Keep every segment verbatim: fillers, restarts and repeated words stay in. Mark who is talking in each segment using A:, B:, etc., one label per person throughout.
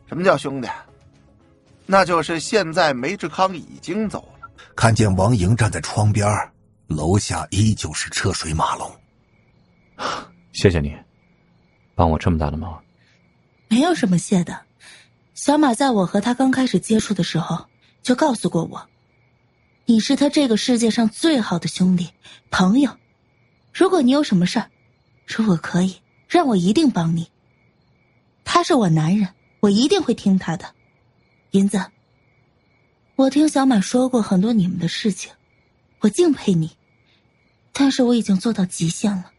A: 什么叫兄弟？那就是现在梅志康已经走了。
B: 看见王莹站在窗边，楼下依旧是车水马龙。
C: 谢谢你，帮我这么大的忙。
D: 没有什么谢的，小马在我和他刚开始接触的时候就告诉过我，你是他这个世界上最好的兄弟朋友。如果你有什么事儿，如果可以，让我一定帮你。他是我男人，我一定会听他的。银子，我听小马说过很多你们的事情，我敬佩你，但是我已经做到极限了。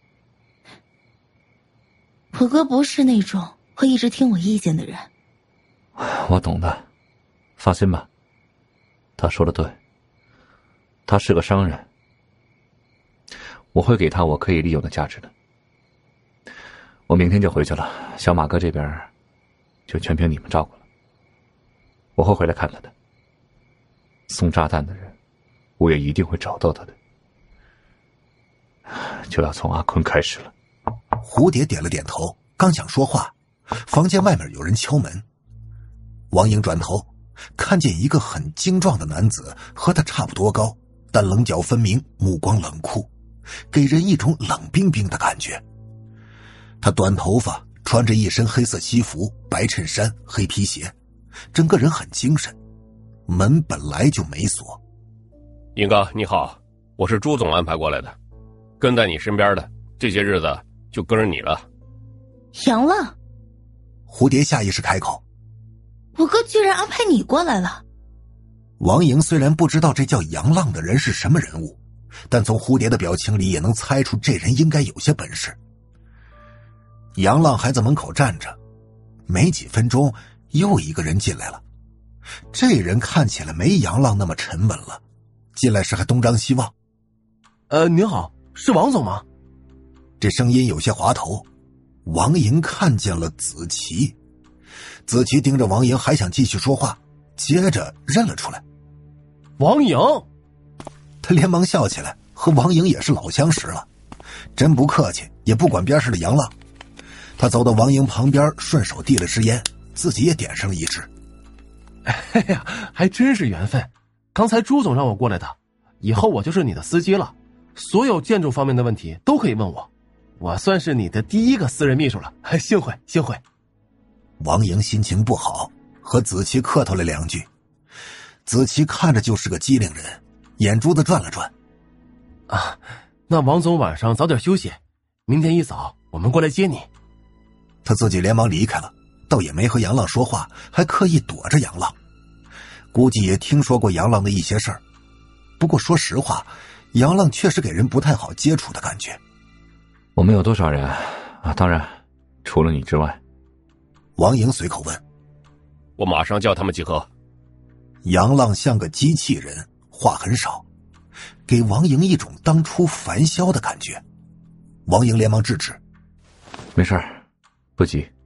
D: 我哥不是那种会一直听我意见的人。
C: 我懂的，放心吧。他说的对，他是个商人，我会给他我可以利用的价值的。我明天就回去了，小马哥这边就全凭你们照顾了。我会回来看他的。送炸弹的人，我也一定会找到他的。就要从阿坤开始了。
B: 蝴蝶点了点头，刚想说话，房间外面有人敲门。王莹转头看见一个很精壮的男子，和他差不多高，但棱角分明，目光冷酷，给人一种冷冰冰的感觉。他短头发，穿着一身黑色西服，白衬衫，黑皮鞋，整个人很精神。门本来就没锁。
E: 英哥你好，我是朱总安排过来的，跟在你身边的这些日子就跟着你了。
D: 杨浪，
B: 蝴蝶下意识开口，
D: 我哥居然安排你过来了。
B: 王莹虽然不知道这叫杨浪的人是什么人物，但从蝴蝶的表情里也能猜出这人应该有些本事。杨浪还在门口站着，没几分钟又一个人进来了。这人看起来没杨浪那么沉稳了，进来时还东张西望。
F: 呃，您好，是王总吗？
B: 这声音有些滑头。王莹看见了子琪，子琪盯着王莹还想继续说话，接着认了出来。
F: 王莹，
B: 他连忙笑起来，和王莹也是老相识了，真不客气，也不管边上的杨浪。他走到王莹旁边，顺手递了支烟，自己也点上了一支。
F: 哎呀，还真是缘分。刚才朱总让我过来的，以后我就是你的司机了，所有建筑方面的问题都可以问我，我算是你的第一个私人秘书了，幸会幸会。
B: 王莹心情不好，和子琪客套了两句。子琪看着就是个机灵人，眼珠子转了转。
F: 啊，那王总晚上早点休息，明天一早我们过来接你。
B: 他自己连忙离开了，倒也没和杨浪说话，还刻意躲着杨浪。估计也听说过杨浪的一些事儿，不过说实话，杨浪确实给人不太好接触的感觉。
C: 我们有多少人啊？当然除了你之外。
B: 王莹随口问。
E: 我马上叫他们集合。
B: 杨浪像个机器人，话很少，给王莹一种当初樊潇的感觉。王莹连忙制止。
C: 没事，不急。